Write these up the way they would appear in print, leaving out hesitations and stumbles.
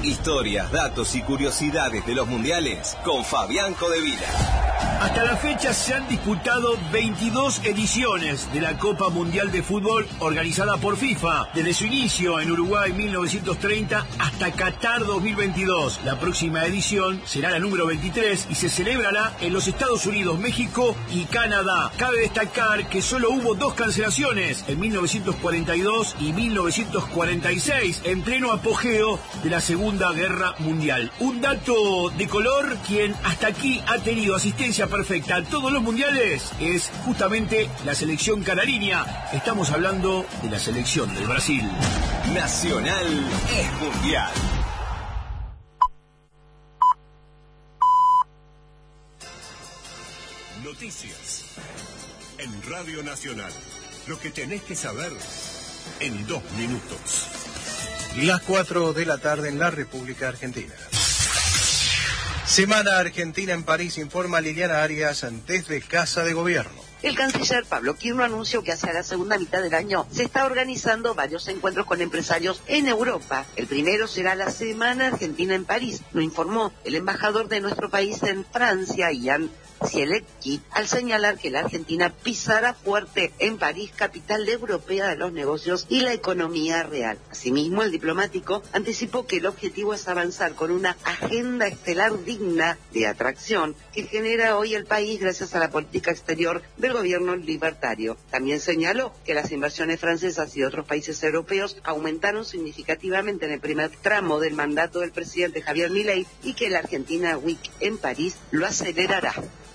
Historias, datos y curiosidades de los mundiales con Fabián Codevila. Hasta la fecha se han disputado 22 ediciones de la Copa Mundial de Fútbol organizada por FIFA, desde su inicio en Uruguay 1930 hasta Qatar 2022. La próxima edición será la número 23 y se celebrará en los Estados Unidos, México y Canadá. Cabe destacar que solo hubo 2 cancelaciones, en 1942 y 1946, en pleno apogeo de la Segunda Guerra Mundial. Un dato de color: quien hasta aquí ha tenido asistencia perfecta a todos los mundiales es justamente la selección canariña. Estamos hablando de la selección del Brasil. Nacional es mundial. Noticias en Radio Nacional. Lo que tenés que saber en 2 minutos. Las 4 de la tarde en la República Argentina. Semana Argentina en París, informa Liliana Arias desde Casa de Gobierno. El canciller Pablo Quirno anunció que hacia la segunda mitad del año se está organizando varios encuentros con empresarios en Europa. El primero será la Semana Argentina en París, lo informó el embajador de nuestro país en Francia, Ian Zielecki, al señalar que la Argentina pisará fuerte en París, capital europea de los negocios y la economía real. Asimismo, el diplomático anticipó que el objetivo es avanzar con una agenda estelar digna de atracción que genera hoy el país gracias a la política exterior del gobierno libertario. También señaló que las inversiones francesas y otros países europeos aumentaron significativamente en el primer tramo del mandato del presidente Javier Milei y que la Argentina Week en París lo acelerará.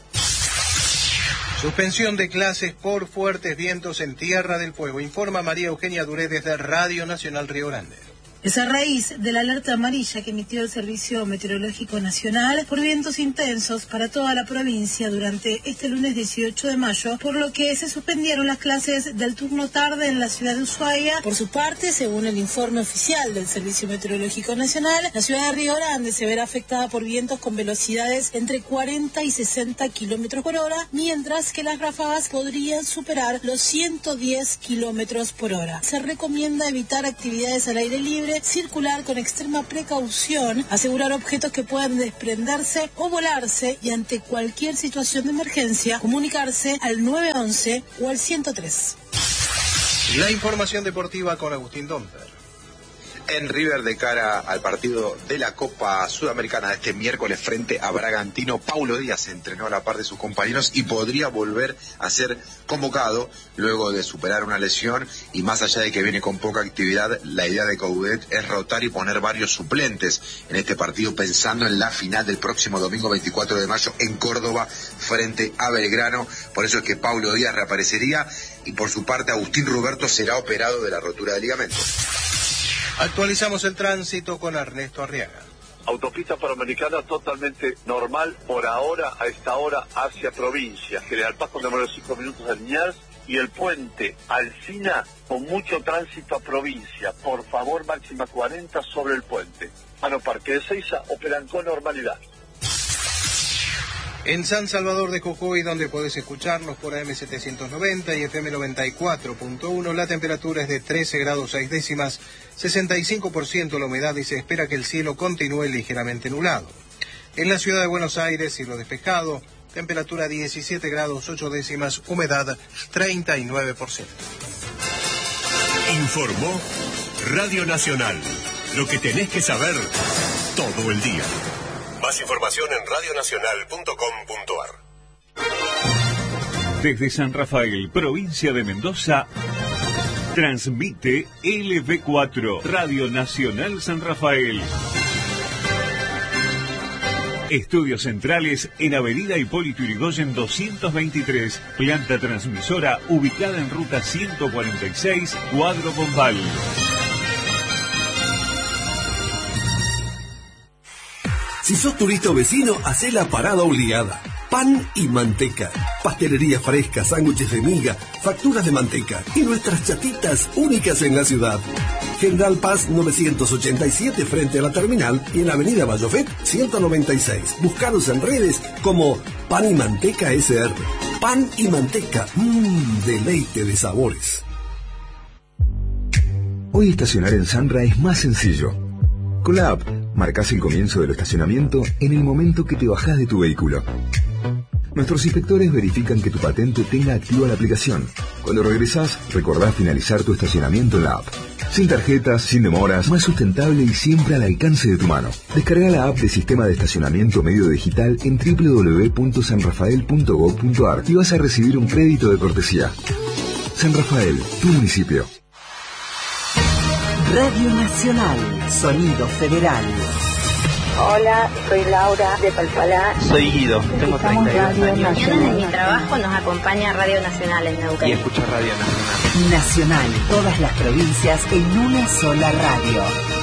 Suspensión de clases por fuertes vientos en Tierra del Fuego, informa María Eugenia Duré desde Radio Nacional Río Grande. Es a raíz de la alerta amarilla que emitió el Servicio Meteorológico Nacional por vientos intensos para toda la provincia durante este lunes 18 de mayo, por lo que se suspendieron las clases del turno tarde en la ciudad de Ushuaia. Por su parte, según el informe oficial del Servicio Meteorológico Nacional, la ciudad de Río Grande se verá afectada por vientos con velocidades entre 40 y 60 kilómetros por hora, mientras que las ráfagas podrían superar los 110 kilómetros por hora. Se recomienda evitar actividades al aire libre, circular con extrema precaución, asegurar objetos que puedan desprenderse o volarse y ante cualquier situación de emergencia comunicarse al 911 o al 103. La información deportiva con Agustín Domper. En River, de cara al partido de la Copa Sudamericana de este miércoles frente a Bragantino, Paulo Díaz se entrenó a la par de sus compañeros y podría volver a ser convocado luego de superar una lesión, y más allá de que viene con poca actividad, la idea de Coudet es rotar y poner varios suplentes en este partido, pensando en la final del próximo domingo 24 de mayo en Córdoba frente a Belgrano. Por eso es que Paulo Díaz reaparecería, y por su parte Agustín Ruberto será operado de la rotura de ligamento. Actualizamos el tránsito con Ernesto Arriaga. Autopista Panamericana totalmente normal por ahora, a esta hora, hacia provincia. General Paz con demora de 5 minutos en Liniers, y el puente Alsina con mucho tránsito a provincia. Por favor, máxima 40 sobre el puente. Parque de Seiza operan con normalidad. En San Salvador de Jujuy, donde podés escucharnos por AM790 y FM 94.1, la temperatura es de 13 grados 6 décimas, 65% la humedad y se espera que el cielo continúe ligeramente nublado. En la ciudad de Buenos Aires, cielo despejado, temperatura 17 grados 8 décimas, humedad 39%. Informó Radio Nacional. Lo que tenés que saber todo el día. Más información en radionacional.com.ar. Desde San Rafael, provincia de Mendoza, transmite LV4, Radio Nacional San Rafael. Estudios centrales en Avenida Hipólito Yrigoyen 223, planta transmisora ubicada en ruta 146, Cuadro Bombal. Si sos turista o vecino, hacé la parada obligada. Pan y manteca, pastelería fresca, sándwiches de miga, facturas de manteca y nuestras chatitas únicas en la ciudad. General Paz 987 frente a la terminal y en la avenida Bayofet 196. Búscanos en redes como Pan y Manteca SR. Pan y manteca, deleite de sabores. Hoy estacionar en Sanra es más sencillo. Con la app Marcás el comienzo del estacionamiento en el momento que te bajás de tu vehículo. Nuestros inspectores verifican que tu patente tenga activa la aplicación. Cuando regresás, recordá finalizar tu estacionamiento en la app. Sin tarjetas, sin demoras, más sustentable y siempre al alcance de tu mano. Descarga la app de Sistema de Estacionamiento Medio Digital en www.sanrafael.gov.ar y vas a recibir un crédito de cortesía. San Rafael, tu municipio. Radio Nacional, Sonido Federal. Hola, soy Laura de Palpalá. Soy Guido, tengo 32 años. Mañana en mi trabajo nos acompaña Radio Nacional en Neuquén. Y escucho Radio Nacional. Nacional, todas las provincias en una sola radio.